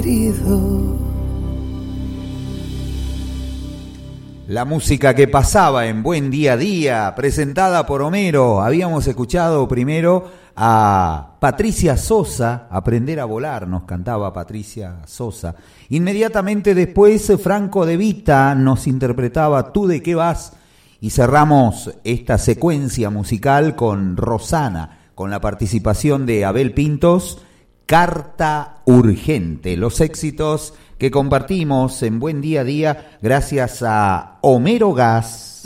querido. La música que pasaba en Buen Día a Día, presentada por Homero. Habíamos escuchado primero a Patricia Sosa, Aprender a volar, nos cantaba Patricia Sosa. Inmediatamente después Franco De Vita nos interpretaba Tú de qué vas, y cerramos esta secuencia musical con Rosana, con la participación de Abel Pintos, Carta Urgente, los éxitos que compartimos en Buen Día a Día gracias a Homero Gas.